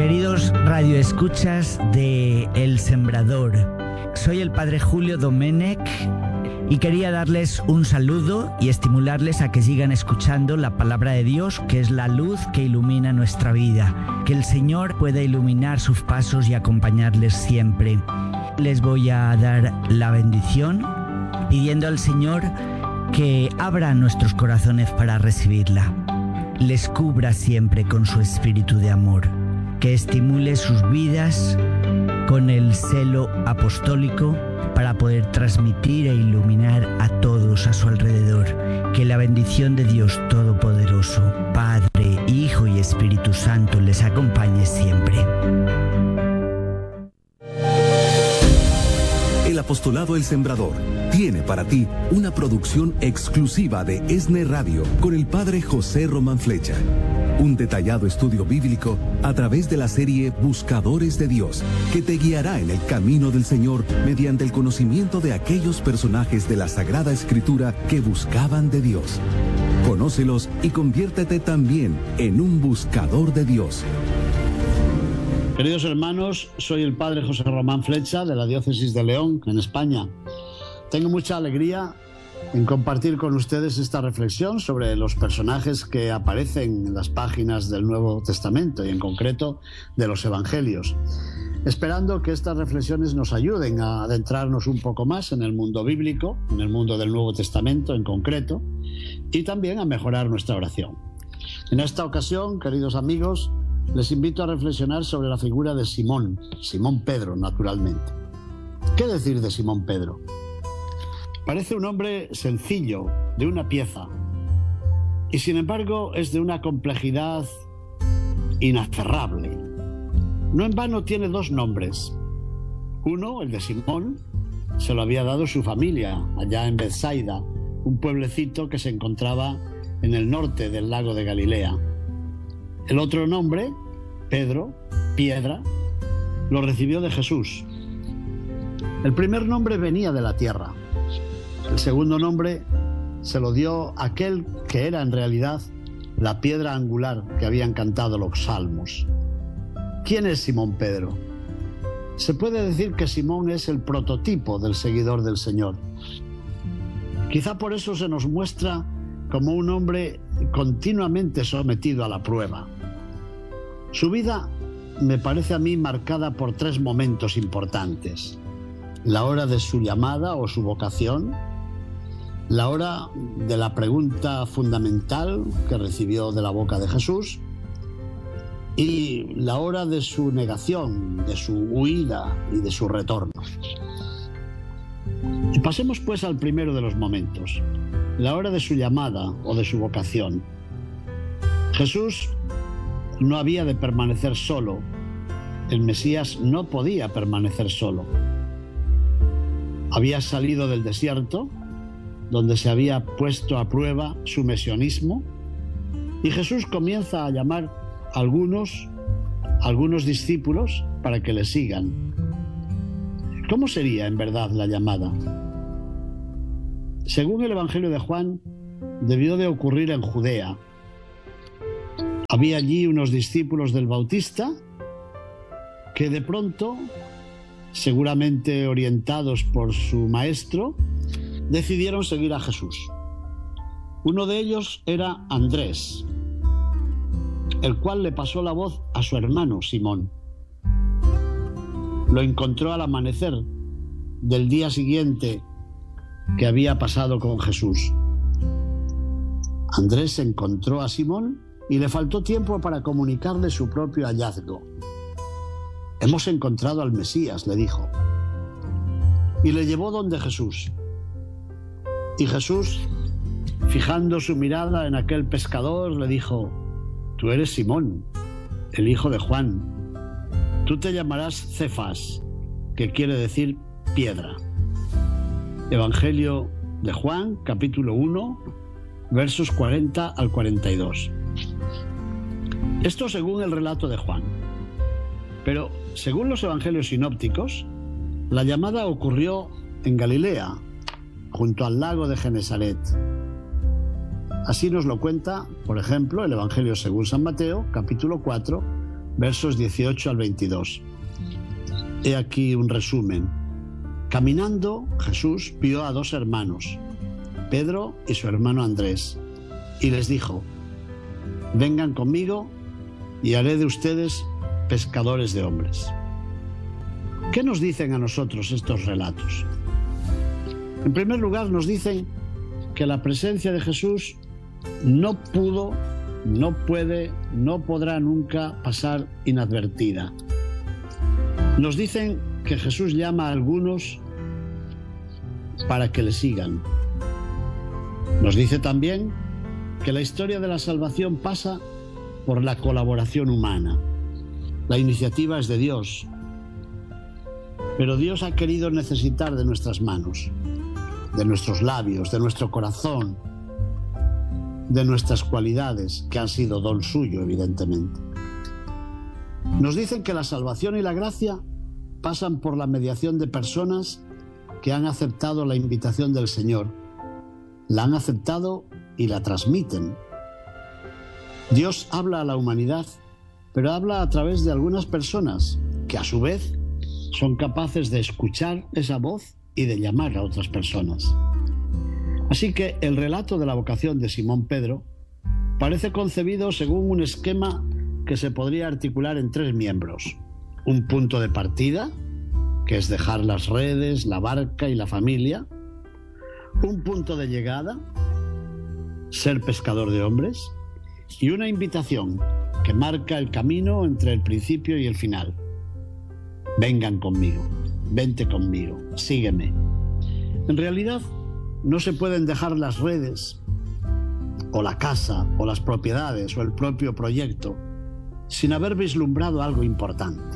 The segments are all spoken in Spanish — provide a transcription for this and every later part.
Queridos radioescuchas de El Sembrador, soy el Padre Julio Domenech y quería darles un saludo y estimularles a que sigan escuchando la palabra de Dios, que es la luz que ilumina nuestra vida. Que el Señor pueda iluminar sus pasos y acompañarles siempre. Les voy a dar la bendición pidiendo al Señor que abra nuestros corazones para recibirla. Les cubra siempre con su espíritu de amor, que estimule sus vidas con el celo apostólico para poder transmitir e iluminar a todos a su alrededor. Que la bendición de Dios Todopoderoso, Padre, Hijo y Espíritu Santo les acompañe siempre. El Apostolado El Sembrador tiene para ti una producción exclusiva de ESNE Radio con el Padre José Román Flecha. Un detallado estudio bíblico a través de la serie Buscadores de Dios, que te guiará en el camino del Señor mediante el conocimiento de aquellos personajes de la Sagrada Escritura que buscaban de Dios. Conócelos y conviértete también en un buscador de Dios. Queridos hermanos, soy el Padre José Román Flecha de la Diócesis de León, en España. Tengo mucha alegría en compartir con ustedes esta reflexión sobre los personajes que aparecen en las páginas del Nuevo Testamento y en concreto de los Evangelios, esperando que estas reflexiones nos ayuden a adentrarnos un poco más en el mundo bíblico, en el mundo del Nuevo Testamento en concreto, y también a mejorar nuestra oración. En esta ocasión, queridos amigos, les invito a reflexionar sobre la figura de Simón Pedro, naturalmente. ¿Qué decir de Simón Pedro? Parece un hombre sencillo, de una pieza, y sin embargo es de una complejidad inaferrable. No en vano tiene dos nombres. Uno, el de Simón, se lo había dado su familia, allá en Betsaida, un pueblecito que se encontraba en el norte del lago de Galilea. El otro nombre, Pedro, piedra, lo recibió de Jesús. El primer nombre venía de la tierra. El segundo nombre se lo dio aquel que era en realidad la piedra angular que habían cantado los salmos. ¿Quién es Simón Pedro? Se puede decir que Simón es el prototipo del seguidor del Señor. Quizá por eso se nos muestra como un hombre continuamente sometido a la prueba. Su vida me parece a mí marcada por tres momentos importantes: la hora de su llamada o su vocación, la hora de la pregunta fundamental que recibió de la boca de Jesús y la hora de su negación, de su huida y de su retorno. Y pasemos pues al primero de los momentos, la hora de su llamada o de su vocación. Jesús no había de permanecer solo. El Mesías no podía permanecer solo. Había salido del desierto, donde se había puesto a prueba su mesianismo, y Jesús comienza a llamar a algunos discípulos para que le sigan. ¿Cómo sería en verdad la llamada? Según el Evangelio de Juan, debió de ocurrir en Judea. Había allí unos discípulos del Bautista que de pronto, seguramente orientados por su maestro, decidieron seguir a Jesús. Uno de ellos era Andrés, el cual le pasó la voz a su hermano Simón. Lo encontró al amanecer del día siguiente que había pasado con Jesús. Andrés encontró a Simón y le faltó tiempo para comunicarle su propio hallazgo. «Hemos encontrado al Mesías», le dijo. Y le llevó donde Jesús. Y Jesús, fijando su mirada en aquel pescador, le dijo: «Tú eres Simón, el hijo de Juan. Tú te llamarás Cefas», que quiere decir piedra. Evangelio de Juan, capítulo 1, versos 40 al 42. Esto según el relato de Juan. Pero según los evangelios sinópticos, la llamada ocurrió en Galilea, junto al lago de Genesaret. Así nos lo cuenta, por ejemplo, el Evangelio según San Mateo, capítulo 4, versos 18 al 22. He aquí un resumen. Caminando, Jesús vio a dos hermanos, Pedro y su hermano Andrés, y les dijo: vengan conmigo y haré de ustedes pescadores de hombres. ¿Qué nos dicen a nosotros estos relatos? En primer lugar, nos dicen que la presencia de Jesús no pudo, no puede, no podrá nunca pasar inadvertida. Nos dicen que Jesús llama a algunos para que le sigan. Nos dice también que la historia de la salvación pasa por la colaboración humana. La iniciativa es de Dios, pero Dios ha querido necesitar de nuestras manos, de nuestros labios, de nuestro corazón, de nuestras cualidades, que han sido don suyo, evidentemente. Nos dicen que la salvación y la gracia pasan por la mediación de personas que han aceptado la invitación del Señor, la han aceptado y la transmiten. Dios habla a la humanidad, pero habla a través de algunas personas que a su vez son capaces de escuchar esa voz y de llamar a otras personas. Así que el relato de la vocación de Simón Pedro parece concebido según un esquema que se podría articular en tres miembros: un punto de partida, que es dejar las redes, la barca y la familia; un punto de llegada, ser pescador de hombres; y una invitación que marca el camino entre el principio y el final: vengan conmigo, vente conmigo, sígueme. En realidad, no se pueden dejar las redes, o la casa, o las propiedades, o el propio proyecto, sin haber vislumbrado algo importante.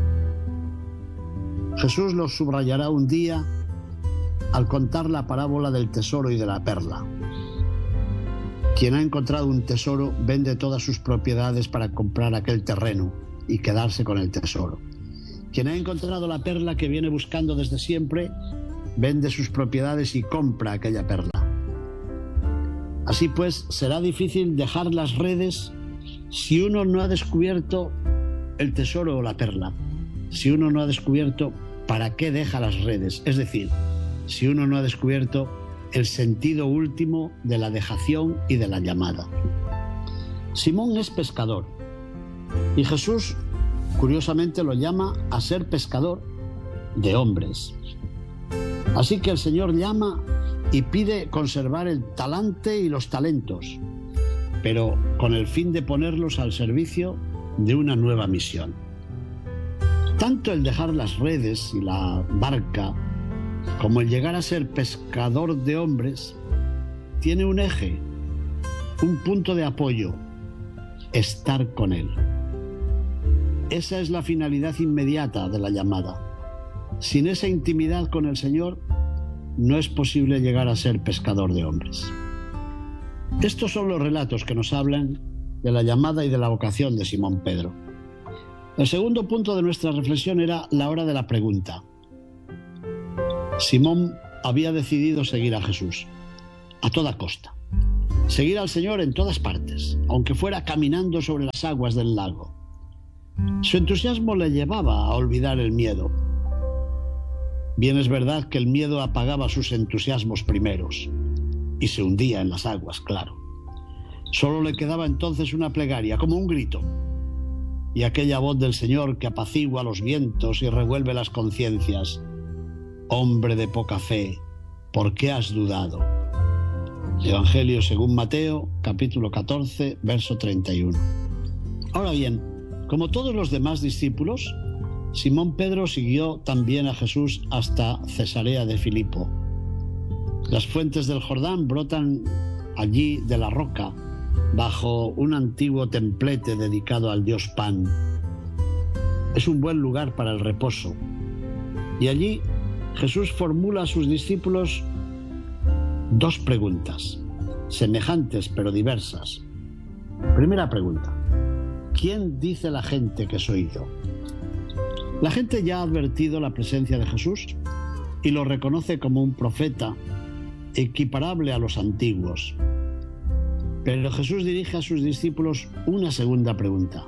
Jesús lo subrayará un día al contar la parábola del tesoro y de la perla. Quien ha encontrado un tesoro vende todas sus propiedades para comprar aquel terreno y quedarse con el tesoro. Quien ha encontrado la perla que viene buscando desde siempre, vende sus propiedades y compra aquella perla. Así pues, será difícil dejar las redes si uno no ha descubierto el tesoro o la perla, si uno no ha descubierto para qué deja las redes, es decir, si uno no ha descubierto el sentido último de la dejación y de la llamada. Simón es pescador y Jesús, curiosamente, lo llama a ser pescador de hombres. Así que el Señor llama y pide conservar el talante y los talentos, pero con el fin de ponerlos al servicio de una nueva misión. Tanto el dejar las redes y la barca como el llegar a ser pescador de hombres tiene un eje, un punto de apoyo: estar con Él. Esa es la finalidad inmediata de la llamada. Sin esa intimidad con el Señor, no es posible llegar a ser pescador de hombres. Estos son los relatos que nos hablan de la llamada y de la vocación de Simón Pedro. El segundo punto de nuestra reflexión era la hora de la pregunta. Simón había decidido seguir a Jesús a toda costa, seguir al Señor en todas partes, aunque fuera caminando sobre las aguas del lago. Su entusiasmo le llevaba a olvidar el miedo. Bien es verdad que el miedo apagaba sus entusiasmos primeros y se hundía en las aguas, claro. Solo le quedaba entonces una plegaria, como un grito, y aquella voz del Señor que apacigua los vientos y revuelve las conciencias: hombre de poca fe, ¿por qué has dudado? Evangelio según Mateo, capítulo 14, verso 31. Ahora bien, como todos los demás discípulos, Simón Pedro siguió también a Jesús hasta Cesarea de Filipo. Las fuentes del Jordán brotan allí de la roca, bajo un antiguo templete dedicado al dios Pan. Es un buen lugar para el reposo. Y allí Jesús formula a sus discípulos dos preguntas, semejantes pero diversas. Primera pregunta: ¿quién dice la gente que soy yo? La gente ya ha advertido la presencia de Jesús y lo reconoce como un profeta equiparable a los antiguos. Pero Jesús dirige a sus discípulos una segunda pregunta: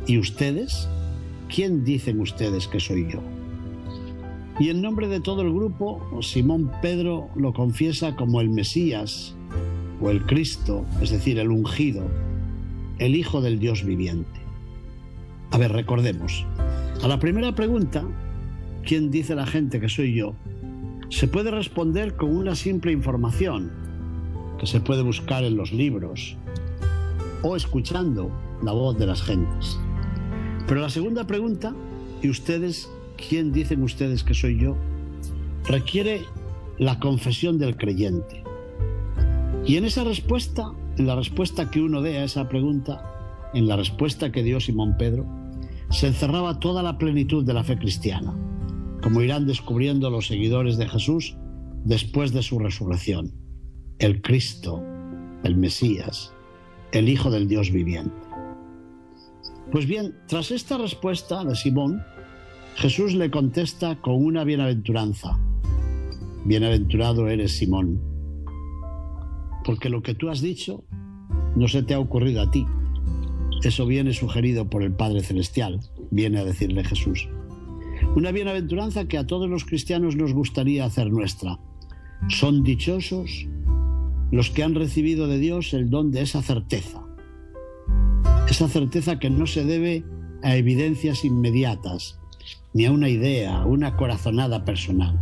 ¿y ustedes? ¿Quién dicen ustedes que soy yo? Y en nombre de todo el grupo, Simón Pedro lo confiesa como el Mesías o el Cristo, es decir, el ungido, el Hijo del Dios viviente. A ver, recordemos. A la primera pregunta, ¿quién dice la gente que soy yo?, se puede responder con una simple información que se puede buscar en los libros o escuchando la voz de las gentes. Pero la segunda pregunta, ¿y ustedes? ¿Quién dicen ustedes que soy yo?, requiere la confesión del creyente. Y en esa respuesta, en la respuesta que uno dé a esa pregunta, en la respuesta que dio Simón Pedro, se encerraba toda la plenitud de la fe cristiana, como irán descubriendo los seguidores de Jesús después de su resurrección: el Cristo, el Mesías, el Hijo del Dios viviente. Pues bien, tras esta respuesta de Simón, Jesús le contesta con una bienaventuranza: bienaventurado eres, Simón, porque lo que tú has dicho no se te ha ocurrido a ti. Eso viene sugerido por el Padre Celestial, viene a decirle Jesús. Una bienaventuranza que a todos los cristianos nos gustaría hacer nuestra. Son dichosos los que han recibido de Dios el don de esa certeza que no se debe a evidencias inmediatas, ni a una idea, una corazonada personal.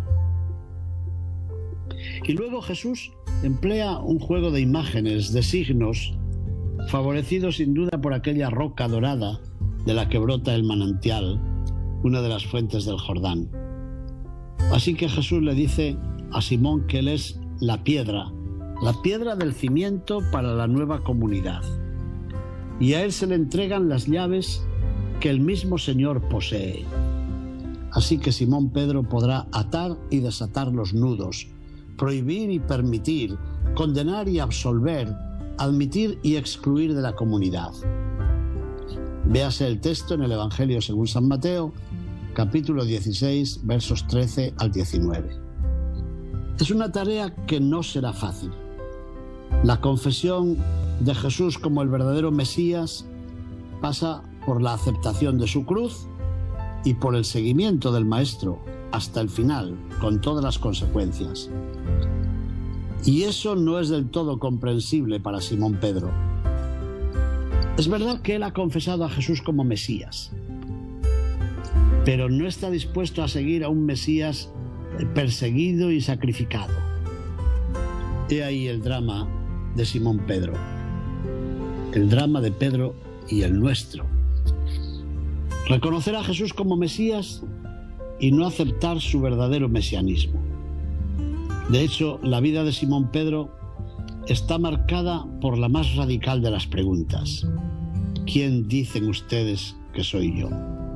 Y luego Jesús emplea un juego de imágenes, de signos, favorecido sin duda por aquella roca dorada de la que brota el manantial, una de las fuentes del Jordán. Así que Jesús le dice a Simón que él es la piedra del cimiento para la nueva comunidad. Y a él se le entregan las llaves que el mismo Señor posee. Así que Simón Pedro podrá atar y desatar los nudos, prohibir y permitir, condenar y absolver, admitir y excluir de la comunidad. Véase el texto en el Evangelio según San Mateo, capítulo 16, versos 13 al 19. Es una tarea que no será fácil. La confesión de Jesús como el verdadero Mesías pasa por la aceptación de su cruz y por el seguimiento del Maestro hasta el final, con todas las consecuencias. Y eso no es del todo comprensible para Simón Pedro. Es verdad que él ha confesado a Jesús como Mesías, pero no está dispuesto a seguir a un Mesías perseguido y sacrificado. He ahí el drama de Simón Pedro, el drama de Pedro y el nuestro. Reconocer a Jesús como Mesías y no aceptar su verdadero mesianismo. De hecho, la vida de Simón Pedro está marcada por la más radical de las preguntas: ¿quién dicen ustedes que soy yo?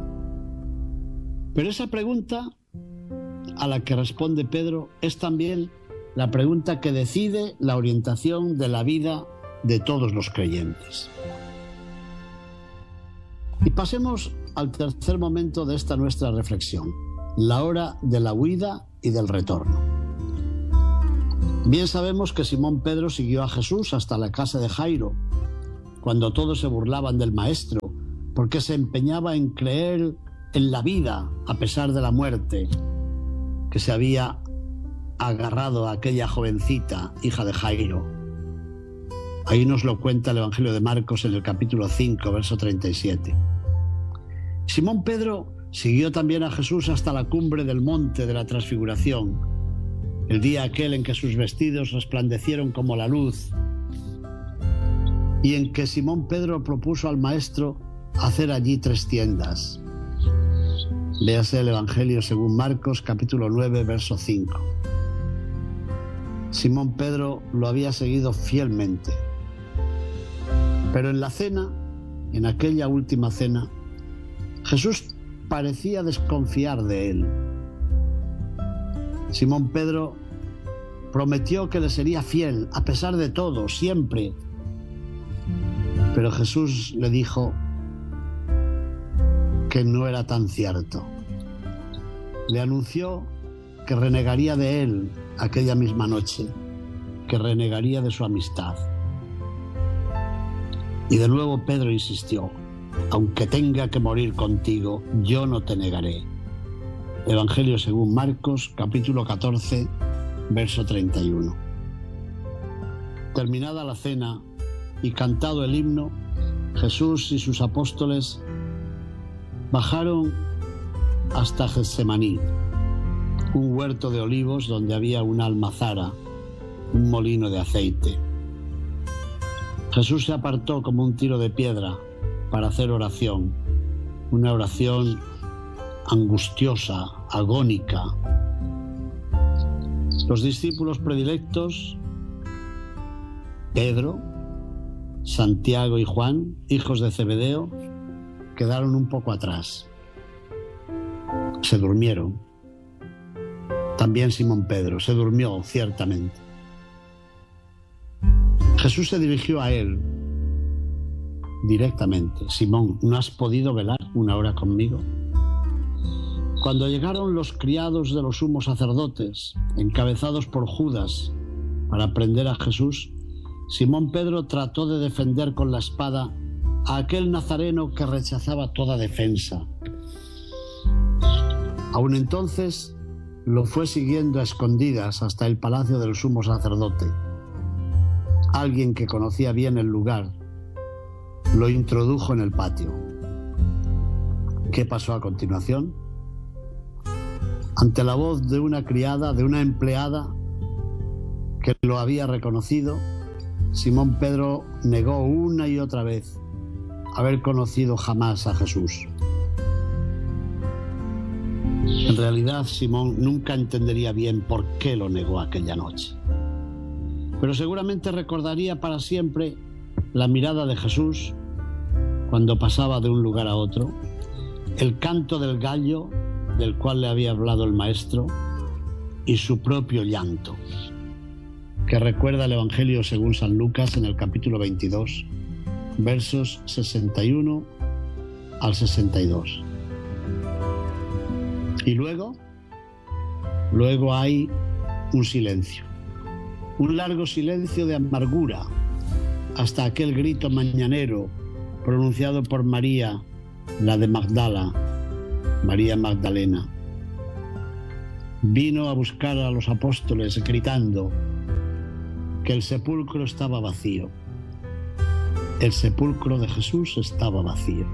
Pero esa pregunta a la que responde Pedro es también la pregunta que decide la orientación de la vida de todos los creyentes. Y pasemos al tercer momento de esta nuestra reflexión: la hora de la huida y del retorno. Bien sabemos que Simón Pedro siguió a Jesús hasta la casa de Jairo, cuando todos se burlaban del Maestro, porque se empeñaba en creer en la vida a pesar de la muerte que se había agarrado a aquella jovencita, hija de Jairo. Ahí nos lo cuenta el Evangelio de Marcos en el capítulo 5, verso 37. Simón Pedro siguió también a Jesús hasta la cumbre del monte de la Transfiguración, el día aquel en que sus vestidos resplandecieron como la luz y en que Simón Pedro propuso al Maestro hacer allí 3 tiendas. Léase el Evangelio según Marcos, capítulo 9, verso 5. Simón Pedro lo había seguido fielmente. Pero en la cena, en aquella última cena, Jesús parecía desconfiar de él. Simón Pedro prometió que le sería fiel a pesar de todo, siempre. Pero Jesús le dijo que no era tan cierto. Le anunció que renegaría de él aquella misma noche, que renegaría de su amistad. Y de nuevo Pedro insistió: aunque tenga que morir contigo, yo no te negaré. Evangelio según Marcos, capítulo 14, verso 31. Terminada la cena y cantado el himno, Jesús y sus apóstoles bajaron hasta Getsemaní, un huerto de olivos donde había una almazara, un molino de aceite. Jesús se apartó como un tiro de piedra para hacer oración, una oración angustiosa, agónica. Los discípulos predilectos, Pedro, Santiago y Juan, hijos de Zebedeo, quedaron un poco atrás. Se durmieron. También Simón Pedro se durmió, ciertamente. Jesús se dirigió a él directamente. Simón, ¿no has podido velar una hora conmigo? Cuando llegaron los criados de los sumos sacerdotes, encabezados por Judas, para prender a Jesús, Simón Pedro trató de defender con la espada a aquel nazareno que rechazaba toda defensa. Aún entonces lo fue siguiendo a escondidas hasta el palacio del sumo sacerdote. Alguien que conocía bien el lugar lo introdujo en el patio. ¿Qué pasó a continuación? Ante la voz de una criada, de una empleada que lo había reconocido, Simón Pedro negó una y otra vez haber conocido jamás a Jesús. En realidad, Simón nunca entendería bien por qué lo negó aquella noche. Pero seguramente recordaría para siempre la mirada de Jesús cuando pasaba de un lugar a otro, el canto del gallo del cual le había hablado el maestro y su propio llanto, que recuerda el Evangelio según San Lucas en el capítulo 22, versos 61 al 62. Y luego hay un silencio, un largo silencio de amargura, hasta aquel grito mañanero pronunciado por María, la de Magdala, María Magdalena. Vino a buscar a los apóstoles gritando que el sepulcro estaba vacío. El sepulcro de Jesús estaba vacío.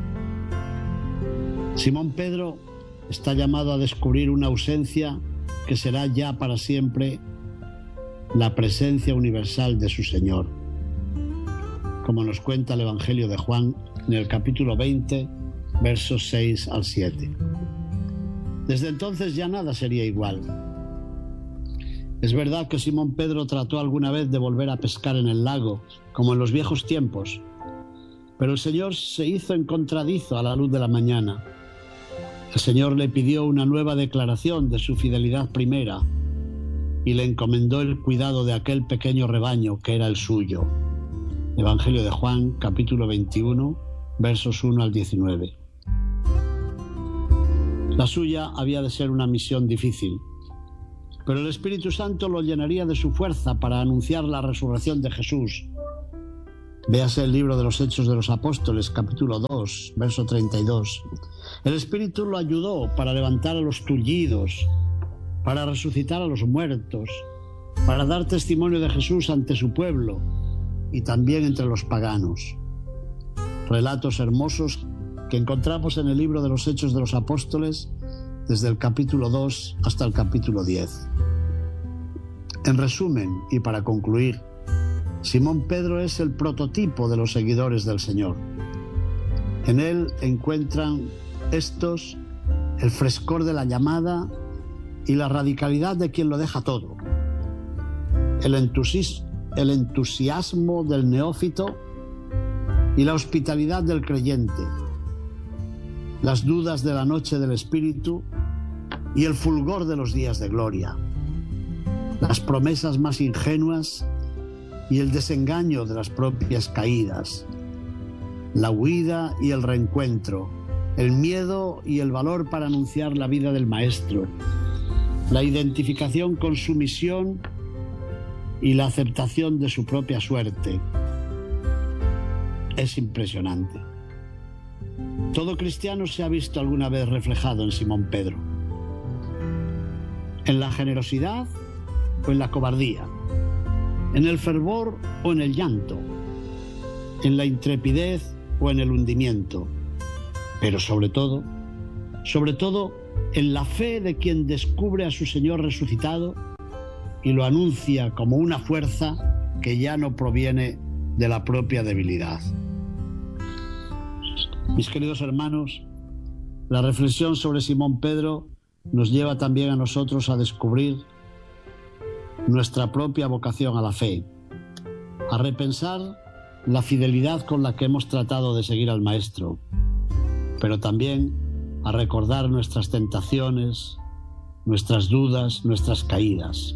Simón Pedro está llamado a descubrir una ausencia que será ya para siempre la presencia universal de su Señor, como nos cuenta el Evangelio de Juan en el capítulo 20, versos 6 al 7. Desde entonces ya nada sería igual. Es verdad que Simón Pedro trató alguna vez de volver a pescar en el lago, como en los viejos tiempos, pero el Señor se hizo encontradizo a la luz de la mañana. El Señor le pidió una nueva declaración de su fidelidad primera y le encomendó el cuidado de aquel pequeño rebaño que era el suyo. Evangelio de Juan, capítulo 21, versos 1 al 19. La suya había de ser una misión difícil, pero el Espíritu Santo lo llenaría de su fuerza para anunciar la resurrección de Jesús. Véase el libro de los Hechos de los Apóstoles, capítulo 2, verso 32. El Espíritu lo ayudó para levantar a los tullidos, para resucitar a los muertos, para dar testimonio de Jesús ante su pueblo y también entre los paganos. Relatos hermosos que encontramos en el libro de los Hechos de los Apóstoles, desde el capítulo 2 hasta el capítulo 10. En resumen, y para concluir, Simón Pedro es el prototipo de los seguidores del Señor. En él encuentran estos el frescor de la llamada y la radicalidad de quien lo deja todo, el entusiasmo del neófito y la hospitalidad del creyente, las dudas de la noche del Espíritu y el fulgor de los días de gloria, las promesas más ingenuas y el desengaño de las propias caídas, la huida y el reencuentro, el miedo y el valor para anunciar la vida del Maestro, la identificación con su misión y la aceptación de su propia suerte. Es impresionante. Todo cristiano se ha visto alguna vez reflejado en Simón Pedro. En la generosidad o en la cobardía, en el fervor o en el llanto, en la intrepidez o en el hundimiento, pero sobre todo en la fe de quien descubre a su Señor resucitado y lo anuncia como una fuerza que ya no proviene de la propia debilidad. Mis queridos hermanos, la reflexión sobre Simón Pedro nos lleva también a nosotros a descubrir nuestra propia vocación a la fe, a repensar la fidelidad con la que hemos tratado de seguir al Maestro, pero también a recordar nuestras tentaciones, nuestras dudas, nuestras caídas.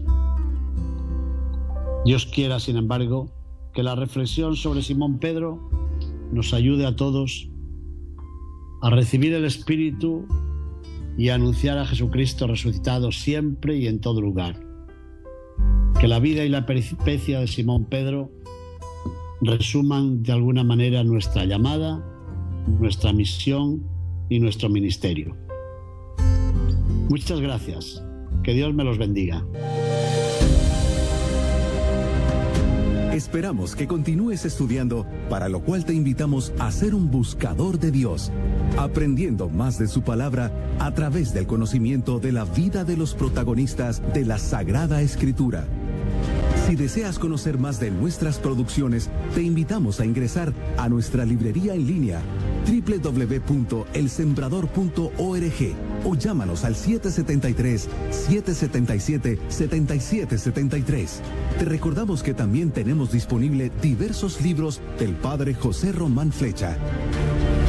Dios quiera, sin embargo, que la reflexión sobre Simón Pedro nos ayude a todos a recibir el Espíritu y a anunciar a Jesucristo resucitado siempre y en todo lugar. Que la vida y la peripecia de Simón Pedro resuman de alguna manera nuestra llamada, nuestra misión y nuestro ministerio. Muchas gracias. Que Dios me los bendiga. Esperamos que continúes estudiando, para lo cual te invitamos a ser un buscador de Dios, aprendiendo más de su palabra a través del conocimiento de la vida de los protagonistas de la Sagrada Escritura. Si deseas conocer más de nuestras producciones, te invitamos a ingresar a nuestra librería en línea www.elsembrador.org o llámanos al 773-777-7773. Te recordamos que también tenemos disponible diversos libros del Padre José Román Flecha.